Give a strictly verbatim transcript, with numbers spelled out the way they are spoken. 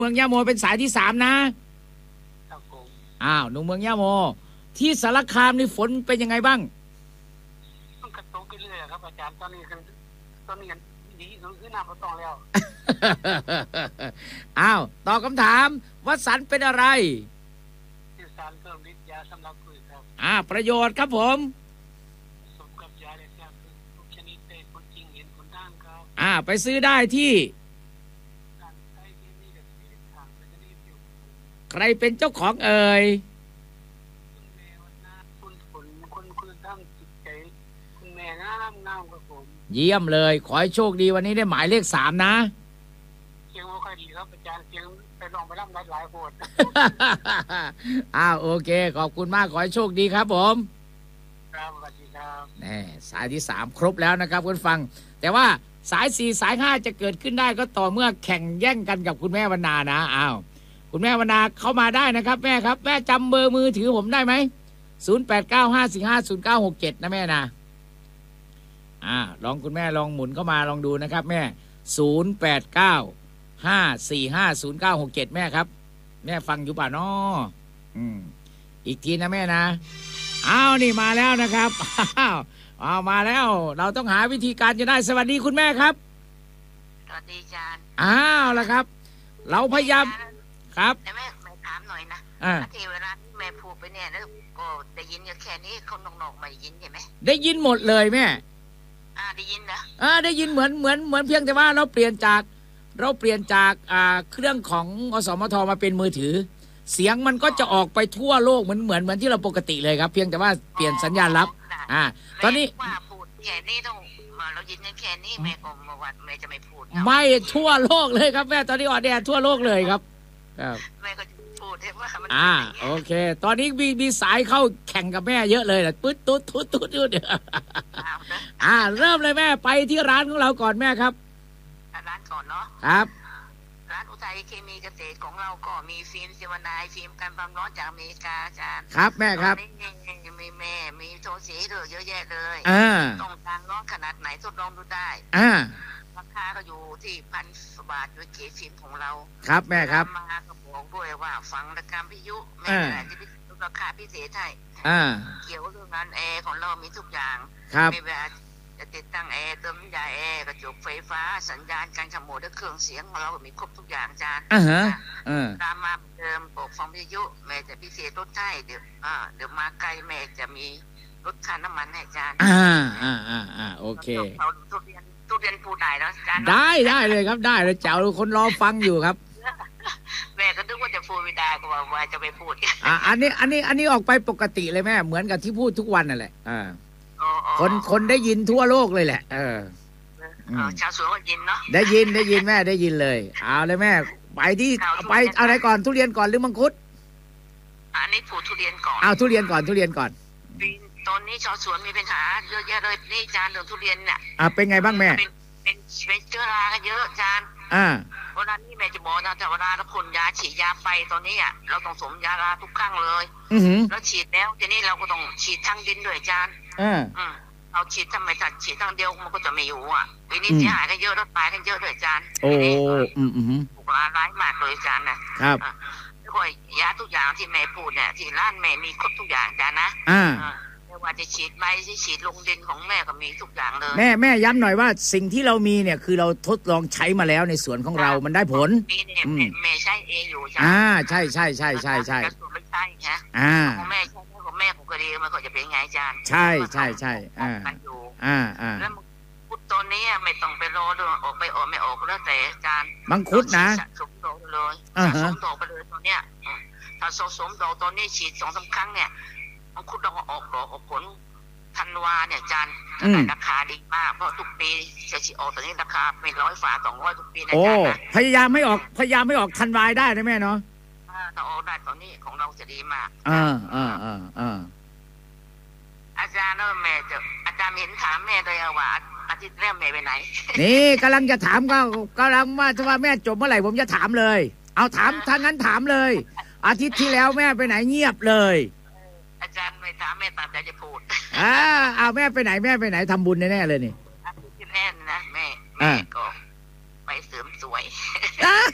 เมืองยะโมเป็นสายที่สามนะอ้าวหนุ่มเมืองยะโมที่สารคามนี่ฝนเป็นยังไงบ้างมันกระตุกไปเรื่อยครับอาจารย์ตอนนี้กันตอนนี้กันดีขึ้นน้ำก็ต้องแล้วอ้าวตอบคำถามวัสันเป็นอะไรที่สารเพิ่มฤทธิ์ยาสำหรับพืชครับอ่าประโยชน์ครับผมสมกับยาเลยครับทุกชนิดเป็นคนจริงเห็นคนด้านครับอ่าไปซื้อได้ที่ใครเป็นเจ้าของเอ่ยคุณแม่วันน้าคุณฝนคนคุณตั้งจิตใจคุณแม่งามงามครับผมเยี่ยมเลยขอให้โชคดีวันนี้ได้หมายเลขสามนะเสียงว่าค่อยดีครับอาจารย์เสียงไปลองไปรับนัดหลายคนอ้าวโอเคขอบคุณมากขอให้โชคดีครับผมครับสวัสดีครับแน่สายที่สามครบแล้วนะครับคุณฟังแต่ว่าสายสี่สายห้าจะเกิดขึ้นได้ก็ต่อเมื่อแข่งแย่งกันกับคุณแม่วรรณานะอ้าวคุณแม่วรรณาเข้ามาได้นะครับแม่ครับแม่จำเบอร์มือถือผมได้ไหมศูนย์แปดเก้าห้าสี่ห้าศูนย์เก้าหกเจ็ดนะแม่นะอ่าลองคุณแม่ลองหมุนเข้ามาลองดูนะครับแม่ศูนย์แปดเก้าห้าสี่ห้าศูนย์เก้าหกเจ็ดแม่ครับแม่ฟังอยู่ป่ะน้ออืมอีกทีนะแม่นะอ้าวนี่มาแล้วนะครับอ้าวเอามาแล้วเราต้องหาวิธีการจะได้สวัสดีคุณแม่ครับสวัสดีอาจารย์อ้าวแล้วครับเราพยายามครับแต่แม่แม่ถามหน่อยนะที่เวลาที่แม่พูดไปเนี่ยแล้วก็ได้ยินแค่นี้คนนอกๆไม่ได้ยินใช่ไหมได้ยินหมดเลยแม่อ่าได้ยินนะอ่าได้ยินเหมือนเหมือนเหมือนเพียงแต่ว่าเราเปลี่ยนจากเราเปลี่ยนจากอ่าเครื่องของอสมทมาเป็นมือถือเสียงมันก็จะออกไปทั่วโลกเหมือนเหมือนเหมือนที่เราปกติเลยครับเพียงแต่ว่าเปลี่ยนสัญญาณรับอ่าตอนนี้ว่าพูดแค่นี้ต้องเรายินแค่นี้แม่ก็มาวัดแม่จะไม่พูดไม่ทั่วโลกเลยครับแม่ตอนนี้ออดแอร์ทั่วโลกเลยครับแม่ก็จะพูดว่ามันอ่าโอเคตอนนี้มีมีสายเข้าแข่งกับแม่เยอะเลยนะปึ๊ดตุ๊ดตุ๊ดตุ๊ดตุ๊ดอ่าเริ่มเลยแม่ไปที่ร้านของเราก่อนแม่ครับร้านก่อนเนาะครับร้านอุทัยเคมีเกษตรของเราก็มีฟิล์มเซวานายฟิล์มกันความร้อนจากอเมริกาอาจารย์ครับแม่ครับมีแม่มีโทรสีด้วยเยอะแยะเลยอ่าต้องการร้อนขนาดไหนทดลองดูได้อ่าราคาก็อยู่ที่พันบาทด้วยเกรดฟิล์มของเราครับแม่ครับมาก็บอกด้วยว่าฟังรายการพิยุแม่จะพิราคาพิเศษให้เกี่ยวเรื่องงานแอร์ของเรามีทุกอย่างไม่ว่าจะติดตั้งแอร์เติมยาแอร์กระจกไฟฟ้าสัญญาณการขโมยและเครื่องเสียงของเรามีครบทุกอย่างจานตามมาเดิมปกฟังพิยุแม่จะพิเศษลดให้เดี๋ยวเดี๋ยวมาไกลแม่จะมีลดค่าน้ำมันให้จานอ่าอ่าอ่าอ่าโอเคทุเรียนทุเรียนพูดได้แล้วจานได้ได้เลยครับได้เลยเจ้าคนรอฟังอยู่ครับแม่ก็นึกว่าจะพูดไม่ได้ก็ว่าจะไปพูดอ่าอันนี้อันนี้อันนี้ออกไปปกติเลยแม่เหมือนกับที่พูดทุกวันนั่นแหละอ่าคนคนได้ยินทั่วโลกเลยแหละเออชาวสวนก็ยินเนาะได้ยินได้ยินแม่ได้ยินเลยเอาเลยแม่ไปที่ไปอะไรก่อนทุเรียนก่อนหรือมังคุดอันนี้พูดทุเรียนก่อนเอาทุเรียนก่อนทุเรียนก่อนตอนนี้ชาวสวนมีปัญหาเยอะแยะเลยนี่จานเรื่องทุเรียนเนี่ยอ่าเป็นไงบ้างแม่เป็นเป็นเป็นเชื้อรากันเยอะจานอ่าเวลานี้แม่จะบอกนะแต่เวลาเราพ่นยาฉีดยาไปตอนนี้อ่ะเราต้องสวมยาราทุกครั้งเลยแล้วฉีดแล้วทีนี้เราก็ต้องฉีดทั้งดินด้วยจานอืมเราฉีดทำไมถ้าฉีดทางเดียวมันก็จะไม่อยู่อ่ะทีนี้เสียหายกันเยอะแล้วตายกันเยอะด้วยจานโอ้อืมอืมถูกร้ายมากเลยจานนะครับแล้วก็ยาทุกอย่างที่แม่พูดเนี่ยที่ร้านแม่มีครบทุกอย่างจานนะอ่าไม่ว่าจะฉีดใบที่ฉีดลงดินของแม่ก็มีทุกอย่างเลยแม่แม่ย้ำหน่อยว่าสิ่งที่เรามีเนี่ยคือเราทดลองใช้มาแล้วในสวนของเรามันได้ผลมีเนี่ยแม่ใช้เองอยู่ใช่อ่าใช่ใช่ใช่ใช่ใช่ไม่ใช่ฮะอ่าของแม่ใช่ของแม่ผมก็ดีมันก็จะเป็นไงจานใช่ใช่ใช่อ่าอ่าอ่าแล้วพุทตอนนี้ไม่ต้องไปรอดูออกไปออกไม่ออกแล้วแต่จานมังคุดนะสะสมดอกเลยสะสมดอกไปเลยตอนเนี้ยถ้าสะสมดอกตอนนี้ฉีดสองสามครั้งเนี่ยมังคุดต้องออกดอกออกผลธันวาเนี่ยจานแต่ราคาดีมากเพราะทุกปีจะฉีดออกตอนนี้ราคาเป็นร้อยฝาสองร้อยทุกปีนะจานนะพยายามไม่ออกพยายามไม่ออกธันวาได้นะแม่เนาะถ้าออกได้ตอนนี้ของเราจะดีมากอ่าอ่าอ่าอ่าอาจารย์แล้วแม่จะอาจารย์เห็นถามแม่โดยว่าอาทิตย์แรกแม่ไปไหนนี่กำลังจะถามก็กำลังว่าถ้าว่าแม่จบเมื่อไหร่ผมจะถามเลยเอาถามถ้างั้นถามเลยอาทิตย์ที่แล้วแม่ไปไหนเงียบเลยอาจารย์ไม่ถามแม่ตามใจจะพูดอ่าเอาแม่ไปไหนแม่ไปไหนทำบุญแน่ๆเลยนี่อาทิตย์ที่แรกนะแม่แม่ก็ไปเสริมสวย